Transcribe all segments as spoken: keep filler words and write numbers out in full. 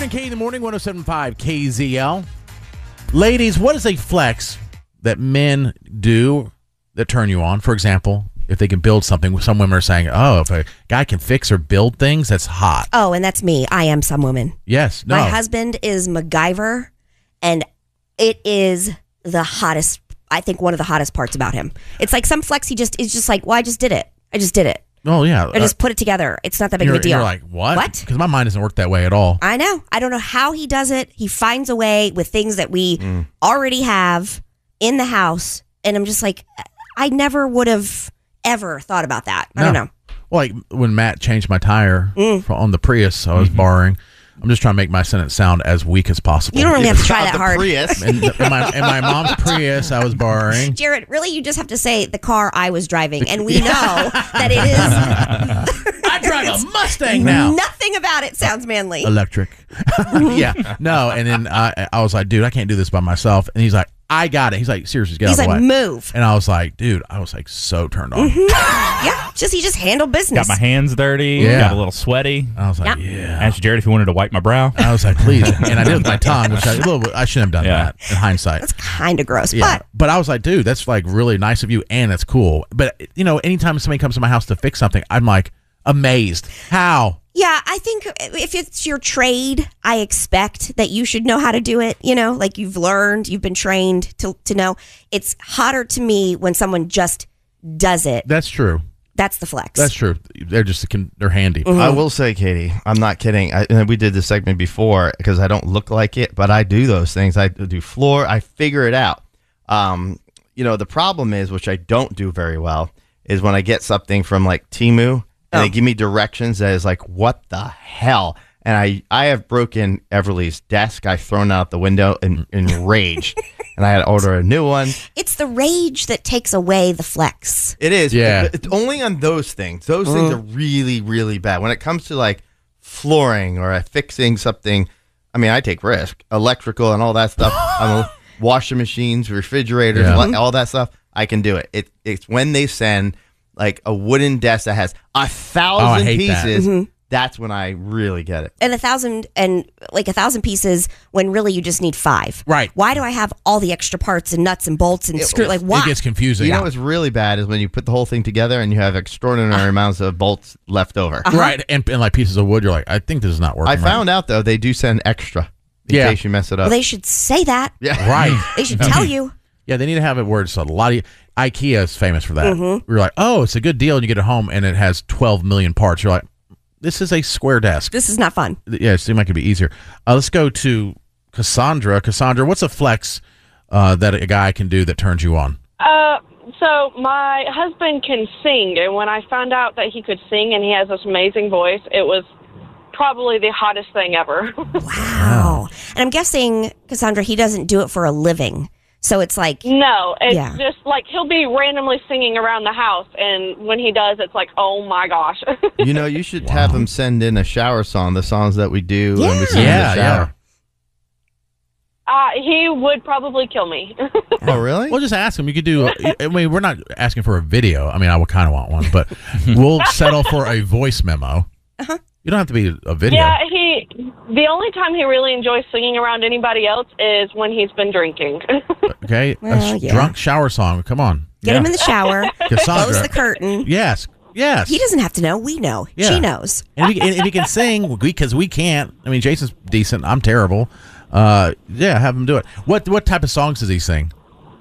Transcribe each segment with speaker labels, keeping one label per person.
Speaker 1: and Katie in the morning, one oh seven point five K Z L. Ladies, what is a flex that men do that turn you on? For example, if they can build something, some women are saying, oh, if a guy can fix or build things, that's hot.
Speaker 2: Oh, and that's me. I am some woman.
Speaker 1: Yes. No.
Speaker 2: My husband is MacGyver, and it is the hottest, I think one of the hottest parts about him. It's like some flex he just is just like, well, I just did it. I just did it.
Speaker 1: Oh, yeah.
Speaker 2: I just put it together. It's not that big of a deal.
Speaker 1: You're like, what?
Speaker 2: What?
Speaker 1: Because my mind doesn't work that way at all.
Speaker 2: I know. I don't know how he does it. He finds a way with things that we mm. already have in the house. And I'm just like, I never would have ever thought about that. I
Speaker 1: no.
Speaker 2: don't know.
Speaker 1: Well, like when Matt changed my tire
Speaker 2: mm.
Speaker 1: for, on the Prius I was mm-hmm. borrowing, I'm just trying to make my sentence sound as weak as possible.
Speaker 2: You don't really have to try that hard.
Speaker 3: Prius.
Speaker 1: in, in, my, in my mom's Prius I was borrowing.
Speaker 2: Jared, really, you just have to say the car I was driving, and we know that it is.
Speaker 1: I drive a Mustang now.
Speaker 2: Nothing about it sounds manly.
Speaker 1: Electric. Yeah. No, and then I, I was like, dude, I can't do this by myself. And he's like, I got it. He's like, seriously, get
Speaker 2: He's
Speaker 1: out of
Speaker 2: like,
Speaker 1: the way.
Speaker 2: move.
Speaker 1: And I was like, dude, I was like so turned on.
Speaker 2: Mm-hmm. Yeah, just he just handled business.
Speaker 4: Got my hands dirty.
Speaker 1: Yeah.
Speaker 4: Got a little sweaty.
Speaker 1: I was like,
Speaker 2: yeah.
Speaker 1: yeah.
Speaker 4: Asked Jared if he wanted to wipe my brow.
Speaker 1: I was like, please. And I did it with my tongue, which I, a little bit, I shouldn't have done
Speaker 4: Yeah.
Speaker 1: that in hindsight.
Speaker 2: That's kind of gross,
Speaker 1: Yeah.
Speaker 2: but
Speaker 1: But I was like, dude, that's like really nice of you, and that's cool. But, you know, anytime somebody comes to my house to fix something, I'm like amazed. How?
Speaker 2: yeah, I think if it's your trade, I expect that you should know how to do it. You know, like you've learned, you've been trained to to know. It's hotter to me when someone just does it.
Speaker 1: That's true.
Speaker 2: That's the flex.
Speaker 1: That's true. They're just they're handy.
Speaker 2: Mm-hmm.
Speaker 3: I will say, Katie, I'm not kidding. I, and we did this segment before because I don't look like it, but I do those things. I do floor. I figure it out. Um, you know, the problem is, which I don't do very well, is when I get something from like Temu and
Speaker 2: Oh.
Speaker 3: they give me directions that is like, what the hell? And I, I have broken Everly's desk. I've thrown it out the window in, in rage. And I had to order a new one.
Speaker 2: It's the rage that takes away the flex.
Speaker 3: It is.
Speaker 1: Yeah.
Speaker 3: It's only on those things. Those things are really, really bad. When it comes to like flooring or fixing something, I mean, I take risk. Electrical and all that stuff. I'm a, washing machines, refrigerators,
Speaker 1: Yeah.
Speaker 3: all, all that stuff. I can do it. it. It's when they send like a wooden desk that has a thousand
Speaker 1: hate that.
Speaker 3: pieces.
Speaker 2: Mm-hmm.
Speaker 3: That's when I really get it.
Speaker 2: And a thousand and like a thousand pieces when really you just need five.
Speaker 1: Right.
Speaker 2: Why do I have all the extra parts and nuts and bolts and screw? Like why?
Speaker 1: It gets confusing.
Speaker 3: You know what's really bad is when you put the whole thing together and you have extraordinary amounts of bolts left over.
Speaker 2: Uh-huh.
Speaker 1: Right. And, and like pieces of wood, you're like, I think this is not working.
Speaker 3: I
Speaker 1: right.
Speaker 3: found out, though, they do send extra in
Speaker 1: Yeah.
Speaker 3: case you mess it up.
Speaker 2: Well, they should say that.
Speaker 3: yeah.
Speaker 1: Right.
Speaker 2: They should tell you.
Speaker 1: Yeah, they need to have it where it's a lot of IKEA is famous for that.
Speaker 2: Mm-hmm.
Speaker 1: We're like, oh, it's a good deal, and you get it home, and it has twelve million parts. You're like, this is a square desk.
Speaker 2: This is not fun.
Speaker 1: Yeah, it seemed like it'd be easier. Uh, let's go to Cassandra. Cassandra, what's a flex uh, that a guy can do that turns you on?
Speaker 5: Uh, so my husband can sing, and when I found out that he could sing and he has this amazing voice, it was probably the hottest thing ever.
Speaker 2: Wow. And I'm guessing, Cassandra, he doesn't do it for a living. So it's like,
Speaker 5: No, it's
Speaker 2: Yeah.
Speaker 5: just like he'll be randomly singing around the house, and when he does, it's like, oh my gosh.
Speaker 3: You know, you should have them send in a shower song, the songs that we do when we sing
Speaker 1: Yeah,
Speaker 3: in the shower.
Speaker 5: uh, he would probably kill me.
Speaker 3: Oh, really?
Speaker 1: Well, just ask him. You could do. I mean, we're not asking for a video. I mean, I would kind of want one, but we'll settle for a voice memo.
Speaker 2: Uh-huh.
Speaker 1: You don't have to be a video.
Speaker 5: Yeah, he. The only time he really enjoys singing around anybody else is when he's been drinking.
Speaker 1: Okay,
Speaker 2: Well,
Speaker 1: a s-
Speaker 2: yeah.
Speaker 1: drunk shower song. Come on,
Speaker 2: get him in the shower,
Speaker 1: Cassandra.
Speaker 2: close the curtain.
Speaker 1: Yes, yes.
Speaker 2: He doesn't have to know. We know.
Speaker 1: Yeah.
Speaker 2: She knows.
Speaker 1: And if he, and if he can sing, because we can't. I mean, Jason's decent. I'm terrible. Uh, yeah, have him do it. What what type of songs does he sing?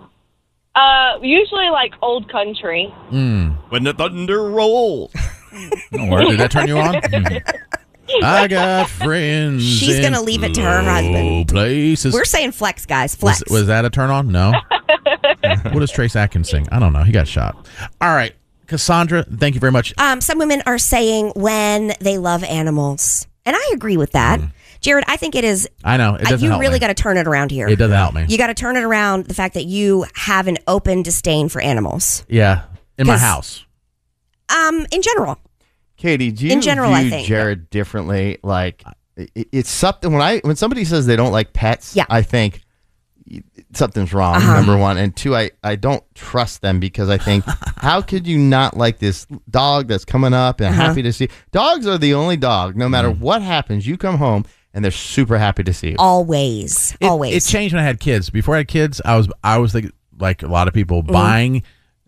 Speaker 5: uh, usually like old country.
Speaker 3: When the thunder rolls.
Speaker 4: Don't worry.
Speaker 1: Did that turn you on? I got friends.
Speaker 2: She's
Speaker 1: in
Speaker 2: gonna leave it to her
Speaker 1: low
Speaker 2: husband.
Speaker 1: Places.
Speaker 2: We're saying flex, guys. Flex.
Speaker 1: Was, was that a turn on? No. What does Trace Atkins sing? I don't know. He got shot. All right, Cassandra. Thank you very much.
Speaker 2: Um, some women are saying when they love animals, and I agree with that. Jared, I think it is.
Speaker 1: I know it doesn't
Speaker 2: you
Speaker 1: help
Speaker 2: really
Speaker 1: me.
Speaker 2: got to turn it around here.
Speaker 1: It doesn't help me.
Speaker 2: You got to turn it around the fact that you have an open disdain for animals.
Speaker 1: Yeah, in my
Speaker 2: 'Cause-
Speaker 1: house.
Speaker 2: Um, in general.
Speaker 3: Katie, do you
Speaker 2: In general,
Speaker 3: view
Speaker 2: I think.
Speaker 3: Jared differently? Like, it, it's something when I when somebody says they don't like pets,
Speaker 2: Yeah.
Speaker 3: I think something's wrong.
Speaker 2: Uh-huh.
Speaker 3: Number one, and two, I I don't trust them because I think how could you not like this dog that's coming up and
Speaker 2: Uh-huh.
Speaker 3: happy to see? Dogs are the only dog. No matter what happens, you come home and they're super happy to see you.
Speaker 2: Always,
Speaker 1: It,
Speaker 2: always.
Speaker 1: It changed when I had kids. Before I had kids, I was I was the, like a lot of people
Speaker 2: Mm-hmm.
Speaker 1: buying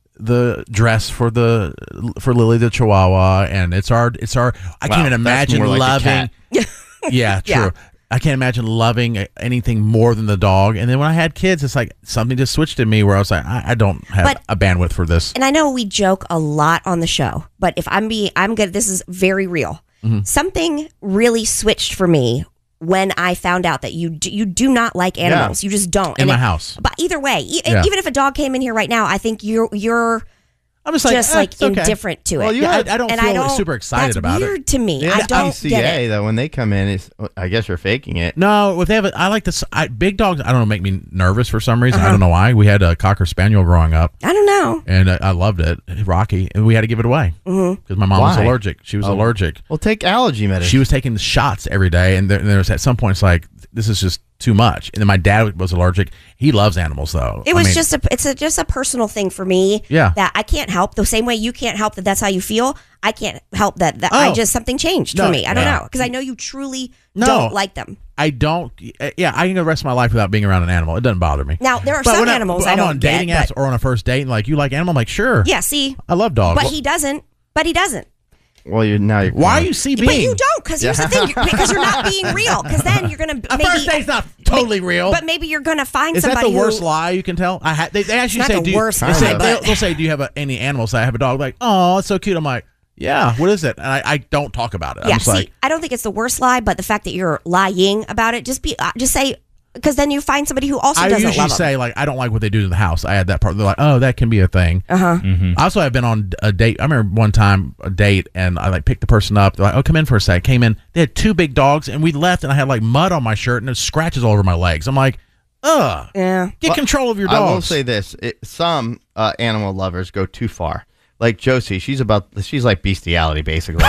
Speaker 1: the dress for the for Lily the Chihuahua, and it's our it's our. I
Speaker 3: Wow,
Speaker 1: can't even
Speaker 3: that's
Speaker 1: imagine
Speaker 3: more like a
Speaker 1: loving.
Speaker 3: cat.
Speaker 1: Yeah, true.
Speaker 2: Yeah.
Speaker 1: I can't imagine loving anything more than the dog. And then when I had kids, it's like something just switched in me where I was like, I, I don't have
Speaker 2: But-
Speaker 1: a bandwidth for this.
Speaker 2: and I know we joke a lot on the show, but if I'm being, I'm good. This is very real.
Speaker 1: Mm-hmm.
Speaker 2: Something really switched for me when I found out that you do, you do not like animals. You just don't.
Speaker 1: In
Speaker 2: And
Speaker 1: my
Speaker 2: it-
Speaker 1: house.
Speaker 2: But either way, e-
Speaker 1: Yeah.
Speaker 2: even if a dog came in here right now, I think you're you're
Speaker 1: I'm just like,
Speaker 2: just
Speaker 1: eh,
Speaker 2: like
Speaker 1: it's okay.
Speaker 2: indifferent to it.
Speaker 3: Well, you
Speaker 1: Yeah, I,
Speaker 3: had-
Speaker 1: I don't
Speaker 2: and
Speaker 1: feel
Speaker 2: I don't
Speaker 1: super excited
Speaker 2: that's
Speaker 1: about
Speaker 2: weird
Speaker 1: it.
Speaker 2: to me.
Speaker 3: The
Speaker 2: I don't
Speaker 3: P C A,
Speaker 2: get it.
Speaker 3: though, when they come in, is I guess you're faking it.
Speaker 1: No, if they have, a, I like this. I, big dogs. I don't know, make me nervous for some reason.
Speaker 2: Uh-huh.
Speaker 1: I don't know why. We had a cocker spaniel growing up,
Speaker 2: I don't know.
Speaker 1: and I, I loved it, Rocky, and we had to give it away because
Speaker 2: Mm-hmm.
Speaker 1: my mom was
Speaker 3: Why?
Speaker 1: allergic. She was
Speaker 3: Oh.
Speaker 1: allergic.
Speaker 3: Well, take allergy medicine.
Speaker 1: She was taking shots every day, and there, and there was at some points like this is just too much. And then my dad was allergic. He loves animals though.
Speaker 2: It
Speaker 1: I
Speaker 2: was
Speaker 1: mean,
Speaker 2: just a it's a just a personal thing for me.
Speaker 1: Yeah.
Speaker 2: That I can't help. The same way you can't help that that's how you feel. I can't help that that I
Speaker 1: Oh.
Speaker 2: just something changed
Speaker 1: No,
Speaker 2: for me. I don't
Speaker 1: yeah.
Speaker 2: know because I know you truly
Speaker 1: No.
Speaker 2: don't like them.
Speaker 1: I don't. Yeah, I can go the rest of my life without being around an animal. It doesn't bother me.
Speaker 2: Now there are
Speaker 1: But
Speaker 2: some
Speaker 1: when I-
Speaker 2: animals I,
Speaker 1: I'm
Speaker 2: don't
Speaker 1: on dating
Speaker 2: get.
Speaker 1: apps
Speaker 2: But,
Speaker 1: or on a first date, and like you like animal, I'm like sure.
Speaker 2: yeah, see,
Speaker 1: I love dogs.
Speaker 2: but he doesn't. But he doesn't.
Speaker 3: well, you're now. You're
Speaker 1: Why are you C B?
Speaker 2: But you don't because here's the thing. Because you're not being real. Because then you're gonna
Speaker 1: A
Speaker 2: maybe.
Speaker 1: first date's not totally real.
Speaker 2: But maybe you're gonna find
Speaker 1: Is that
Speaker 2: somebody
Speaker 1: the worst
Speaker 2: who.
Speaker 1: lie you can tell? I ha- they, they actually
Speaker 2: It's
Speaker 1: say,
Speaker 2: not the
Speaker 1: do you,
Speaker 2: worst
Speaker 1: they
Speaker 3: lie,
Speaker 1: say,
Speaker 3: but-
Speaker 1: they'll, they'll say, do you have a, any animals? I have a dog. Like, oh, it's so cute. I'm like, yeah. What is it? And I, I don't talk about it. I'm
Speaker 2: Yeah,
Speaker 1: just
Speaker 2: see,
Speaker 1: like,
Speaker 2: I don't think it's the worst lie, but the fact that you're lying about it, just be, uh, just say, because then you find somebody who also
Speaker 1: I
Speaker 2: doesn't
Speaker 1: usually
Speaker 2: love them.
Speaker 1: say like, I don't like what they do to the house. I had that part. They're like, oh, that can be a thing.
Speaker 2: Uh huh.
Speaker 1: Mm-hmm. Also, I've been on a date. I remember one time a date, and I like picked the person up. They're like, "Oh, come in for a sec." Came in. They had two big dogs, and we left, and I had like mud on my shirt and there's scratches all over my legs. I'm like, ugh.
Speaker 2: Yeah.
Speaker 1: Get
Speaker 3: Well,
Speaker 1: control of your
Speaker 3: I
Speaker 1: dogs.
Speaker 3: will say this: it, some uh, animal lovers go too far. Like Josie, she's about she's like bestiality, basically.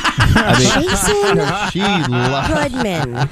Speaker 3: I
Speaker 2: Jason
Speaker 3: she loves.
Speaker 2: Goodman.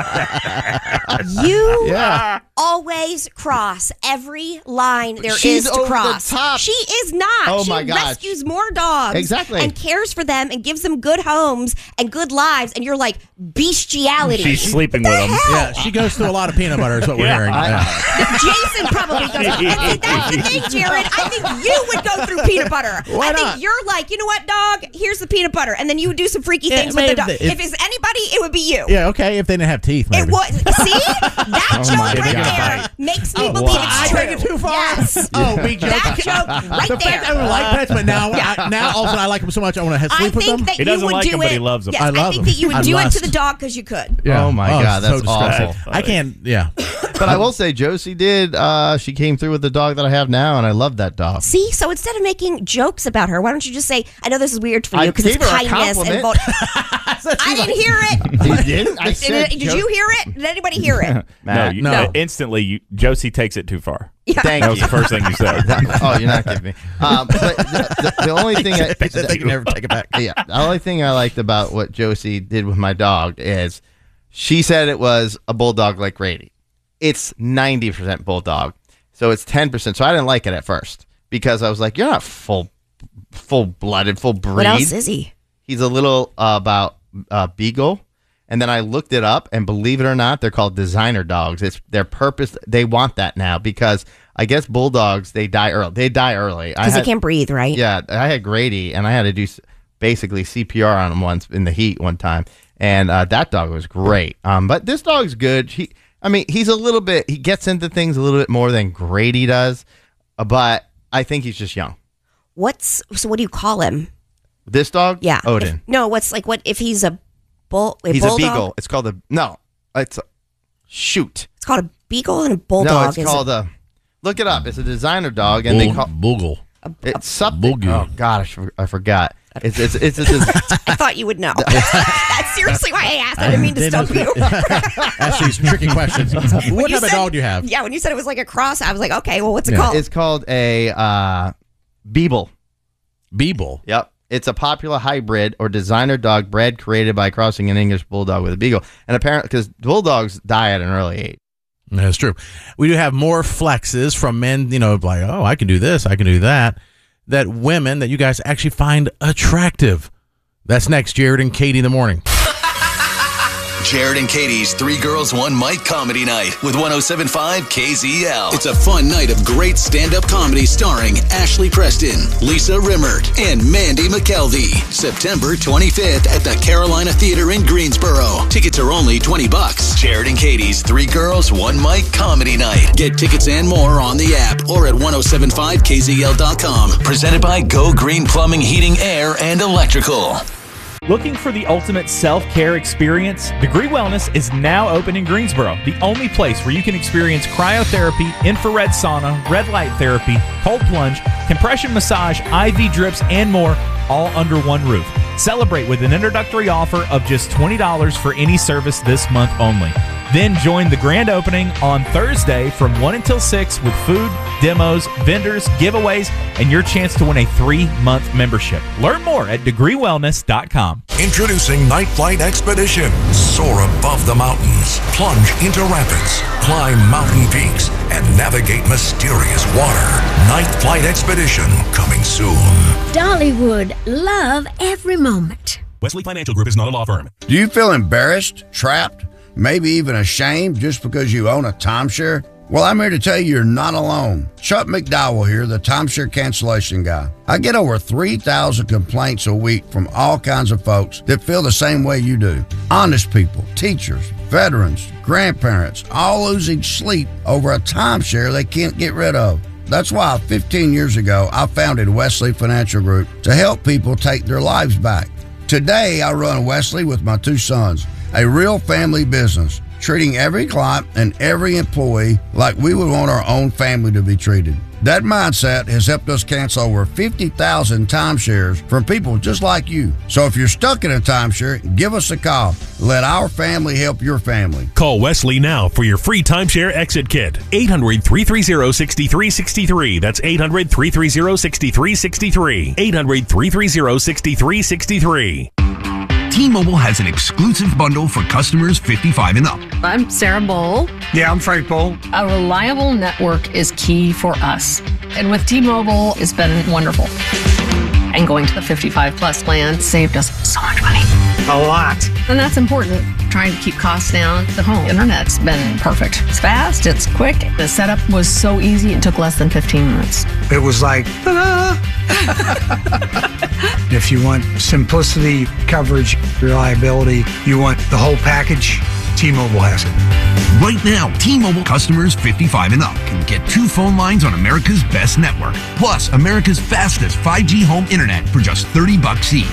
Speaker 2: you
Speaker 3: Yeah.
Speaker 2: always cross every line there is
Speaker 3: She's
Speaker 2: to
Speaker 3: over the
Speaker 2: cross.
Speaker 3: top.
Speaker 2: She is not.
Speaker 3: Oh
Speaker 2: she
Speaker 3: my gosh.
Speaker 2: rescues more dogs.
Speaker 3: Exactly.
Speaker 2: And cares for them and gives them good homes and good lives. And you're like, bestiality.
Speaker 4: She's sleeping
Speaker 2: What
Speaker 4: with
Speaker 2: the
Speaker 4: him.
Speaker 2: hell?
Speaker 1: yeah, she goes through a lot of peanut butter. Is what we're
Speaker 4: Yeah,
Speaker 1: hearing.
Speaker 3: I-
Speaker 1: Yeah.
Speaker 2: Jason probably goes. And see, that's the thing, Jared. I think you would go through peanut butter.
Speaker 1: Why
Speaker 2: I think
Speaker 1: not?
Speaker 2: you're like, you know what, dog? Here's the peanut butter, and then you would do some freaky
Speaker 1: Yeah,
Speaker 2: things with the
Speaker 1: maybe
Speaker 2: dog.
Speaker 1: if-
Speaker 2: If it's anybody, it would be you.
Speaker 1: Yeah, okay. If they didn't have teeth, maybe.
Speaker 2: It was. See that
Speaker 3: Oh
Speaker 2: joke
Speaker 3: my
Speaker 2: right
Speaker 3: God.
Speaker 2: there makes me
Speaker 1: Oh,
Speaker 2: believe
Speaker 1: wow.
Speaker 2: it's true.
Speaker 1: I take it too far.
Speaker 2: Yes.
Speaker 1: Oh, we joke.
Speaker 2: That joke right
Speaker 1: the
Speaker 2: there.
Speaker 1: fact I don't like pets, but now, I, now all of a sudden I like them so much I want to
Speaker 2: I
Speaker 1: sleep with
Speaker 2: think
Speaker 1: them.
Speaker 2: that
Speaker 4: He
Speaker 2: you
Speaker 4: doesn't
Speaker 2: would
Speaker 4: like
Speaker 2: do
Speaker 4: them,
Speaker 2: it.
Speaker 4: but he loves them.
Speaker 2: Yes,
Speaker 1: I
Speaker 2: I,
Speaker 1: love
Speaker 2: think
Speaker 1: them.
Speaker 2: that you would
Speaker 1: I
Speaker 2: do it
Speaker 1: lust.
Speaker 2: to the dog because you could.
Speaker 1: Yeah.
Speaker 3: Oh my God,
Speaker 1: it's
Speaker 3: that's awful.
Speaker 1: disgusting. I can't. Yeah.
Speaker 3: But I will say, Josie did. Uh, she came through with the dog that I have now, and I love that dog.
Speaker 2: See, so instead of making jokes about her, why don't you just say, "I know this is weird for
Speaker 3: I
Speaker 2: you because it's
Speaker 3: gave her a
Speaker 2: kindness and."
Speaker 3: compliment.
Speaker 2: Vul- I didn't hear it.
Speaker 3: You didn't? I
Speaker 2: Did,
Speaker 3: said,
Speaker 2: did
Speaker 3: Jo-
Speaker 2: you hear it? Did anybody hear it?
Speaker 4: No,
Speaker 3: Matt,
Speaker 4: you,
Speaker 1: No.
Speaker 4: uh, instantly, you, Josie takes it too far.
Speaker 2: Yeah.
Speaker 3: Thank
Speaker 4: That was
Speaker 3: you.
Speaker 4: the first thing you said.
Speaker 3: Oh, you're not kidding me. Um, but the, the, the only thing I,
Speaker 1: They said they can never take it back.
Speaker 3: yeah, the only thing I liked about what Josie did with my dog is she said it was a bulldog like Grady. It's ninety percent bulldog, so it's ten percent. So I didn't like it at first because I was like, "You're not full, full blooded, full breed."
Speaker 2: What else is he?
Speaker 3: He's a little uh, about uh, beagle, and then I looked it up, and believe it or not, they're called designer dogs. It's their purpose. They want that now because I guess bulldogs they die early. They die early. I
Speaker 2: Because he
Speaker 3: had-
Speaker 2: can't breathe, right?
Speaker 3: yeah, I had Grady, and I had to do s- basically C P R on him once in the heat one time, and uh, that dog was great. Um, but this dog's good. He, I mean, he's a little bit. He gets into things a little bit more than Grady does, uh, but I think he's just young.
Speaker 2: What's so? What do you call him?
Speaker 3: This dog,
Speaker 2: Yeah,
Speaker 3: Odin.
Speaker 2: If- no, what's like what if he's a bull? A
Speaker 3: he's
Speaker 2: bulldog?
Speaker 3: a beagle. It's called a no. It's a shoot.
Speaker 2: It's called a beagle and a bulldog.
Speaker 3: no, it's
Speaker 2: is
Speaker 3: called a. Look it up. It's a designer dog, and they call
Speaker 1: Boogle.
Speaker 3: it's something.
Speaker 1: Boogie.
Speaker 3: Oh God, I, for- I forgot. It's it's it's a. des-
Speaker 2: I thought you would know. That's seriously why I asked. I didn't mean to stump you.
Speaker 1: Ask these tricky questions. What
Speaker 2: You
Speaker 1: type of
Speaker 2: said-
Speaker 1: dog do you have?
Speaker 2: Yeah, when you said it was like a cross, I was like, okay, well, what's it
Speaker 1: Yeah.
Speaker 2: called?
Speaker 3: It's called a uh, Beeble.
Speaker 1: Beeble.
Speaker 3: Yep. It's a popular hybrid or designer dog bred created by crossing an English bulldog with a beagle. And apparently, because bulldogs die at an early age.
Speaker 1: That's true. We do have more flexes from men, you know, like, oh, I can do this, I can do that, that women that you guys actually find attractive. That's next, Jared and Katie in the morning.
Speaker 6: Jared and Katie's Three Girls, One Mic Comedy Night with one oh seven point five K Z L. It's a fun night of great stand-up comedy starring Ashley Preston, Lisa Rimmert, and Mandy McKelvey. September twenty-fifth at the Carolina Theater in Greensboro. Tickets are only twenty bucks. Jared and Katie's Three Girls, One Mic Comedy Night. Get tickets and more on the app or at ten seventy-five K Z L dot com. Presented by Go Green Plumbing, Heating, Air, and Electrical.
Speaker 4: Looking for the ultimate self-care experience? Degree Wellness is now open in Greensboro, the only place where you can experience cryotherapy, infrared sauna, red light therapy, cold plunge, compression massage, I V drips, and more, all under one roof. Celebrate with an introductory offer of just twenty dollars for any service this month only. Then join the grand opening on Thursday from one until six with food, demos, vendors, giveaways, and your chance to win a three-month membership. Learn more at degree wellness dot com.
Speaker 7: Introducing Night Flight Expedition. Soar above the mountains, plunge into rapids, climb mountain peaks, and navigate mysterious water. Night Flight Expedition, coming soon.
Speaker 8: Dollywood, love every moment.
Speaker 7: Wesley Financial Group is not a law firm.
Speaker 9: Do you feel embarrassed, trapped, maybe even ashamed just because you own a timeshare? Well, I'm here to tell you you're not alone. Chuck McDowell here, the timeshare cancellation guy. I get over three thousand complaints a week from all kinds of folks that feel the same way you do. Honest people, teachers, veterans, grandparents, all losing sleep over a timeshare they can't get rid of. That's why fifteen years ago, I founded Wesley Financial Group to help people take their lives back. Today, I run Wesley with my two sons, a real family business, treating every client and every employee like we would want our own family to be treated. That mindset has helped us cancel over fifty thousand timeshares from people just like you. So if you're stuck in a timeshare, give us a call. Let our family help your family.
Speaker 10: Call Wesley now for your free timeshare exit kit. eight hundred, three three zero, six three six three. That's eight hundred, three three zero, six three six three. eight hundred, three three zero, six three six three.
Speaker 11: T-Mobile has an exclusive bundle for customers fifty-five and up.
Speaker 12: I'm Sarah Bowl.
Speaker 13: Yeah, I'm Frank Bowl.
Speaker 12: A reliable network is key for us. And with T-Mobile, it's been wonderful. And going to the fifty-five plus plan saved us so much money.
Speaker 13: A lot.
Speaker 12: And that's important. Trying to keep costs down. The home internet's been perfect. It's fast, it's quick. The setup was so easy, it took less than fifteen minutes.
Speaker 13: It was like, ta-da! If you want simplicity, coverage, reliability, you want the whole package, T-Mobile has it.
Speaker 11: Right now, T-Mobile customers fifty-five and up can get two phone lines on America's best network, plus America's fastest five G home internet for just thirty bucks each.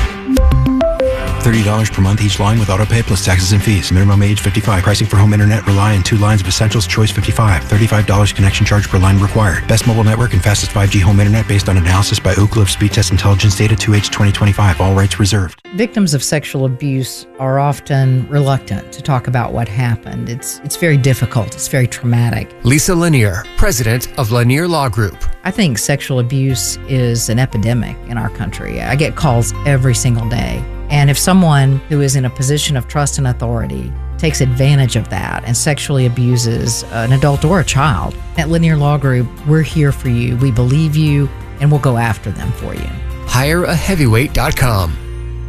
Speaker 14: thirty dollars per month each line with autopay plus taxes and fees. Minimum age fifty-five. Pricing for home internet rely on two lines of essentials. Choice fifty-five. thirty-five dollars connection charge per line required. Best mobile network and fastest five G home internet based on analysis by Oak Cliff Speed Test Intelligence Data two H twenty twenty-five. All rights reserved.
Speaker 15: Victims of sexual abuse are often reluctant to talk about what happened. It's it's very difficult. It's very traumatic.
Speaker 16: Lisa Lanier, president of Lanier Law Group.
Speaker 15: I think sexual abuse is an epidemic in our country. I get calls every single day. And if someone who is in a position of trust and authority takes advantage of that and sexually abuses an adult or a child, at Lanier Law Group, we're here for you. We believe you, and we'll go after them for you.
Speaker 16: hire a heavyweight dot com.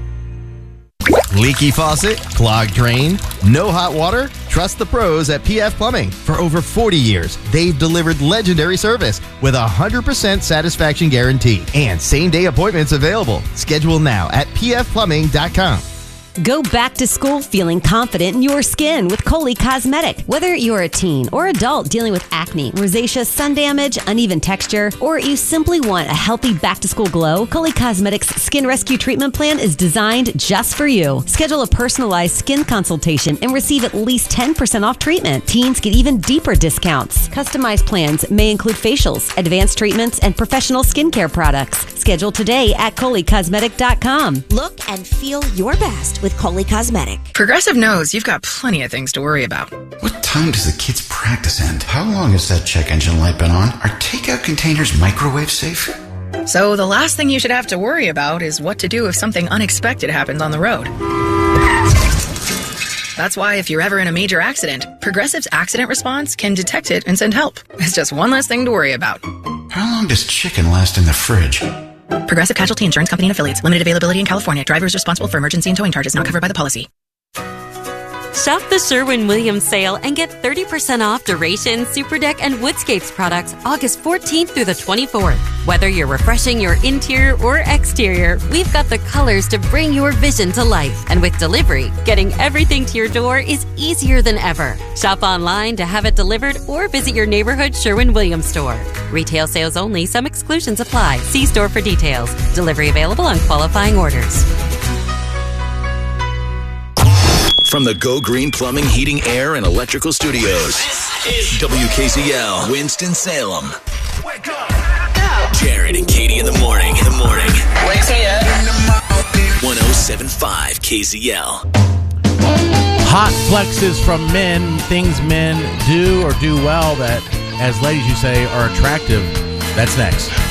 Speaker 3: Leaky faucet? Clogged drain? No hot water? Trust the pros at P F Plumbing. For over forty years, they've delivered legendary service with a one hundred percent satisfaction guarantee and same-day appointments available. Schedule now at p f plumbing dot com.
Speaker 17: Go back to school feeling confident in your skin with Coley Cosmetic. Whether you're a teen or adult dealing with acne, rosacea, sun damage, uneven texture, or you simply want a healthy back-to-school glow, Coley Cosmetic's Skin Rescue Treatment Plan is designed just for you. Schedule a personalized skin consultation and receive at least ten percent off treatment. Teens get even deeper discounts. Customized plans may include facials, advanced treatments, and professional skincare products. Schedule today at coley cosmetic dot com.
Speaker 2: Look and feel your best with Coley Cosmetic.
Speaker 18: Progressive knows you've got plenty of things to worry about.
Speaker 19: What time does the kids' practice end? How long has that check engine light been on? Are takeout containers microwave safe?
Speaker 18: So the last thing you should have to worry about is what to do if something unexpected happens on the road. That's why if you're ever in a major accident, Progressive's accident response can detect it and send help. It's just one less thing to worry about.
Speaker 19: How long does chicken last in the fridge?
Speaker 18: Progressive Casualty Insurance Company and Affiliates. Limited availability in California. Drivers responsible for emergency and towing charges not covered by the policy.
Speaker 20: Shop the Sherwin-Williams sale and get thirty percent off Duration, Superdeck, and Woodscapes products August fourteenth through the twenty-fourth. Whether you're refreshing your interior or exterior, we've got the colors to bring your vision to life. And with delivery, getting everything to your door is easier than ever. Shop online to have it delivered or visit your neighborhood Sherwin-Williams store. Retail sales only. Some exclusions apply. See store for details. Delivery available on qualifying orders.
Speaker 6: From the Go Green Plumbing, Heating, Air, and Electrical Studios, W K Z L, Winston-Salem. Wake up! Jared and Katie in the morning. In the morning. Wakes me up. one oh seven point five K Z L.
Speaker 1: Hot flexes from men, things men do or do well that, as ladies you say, are attractive. That's next.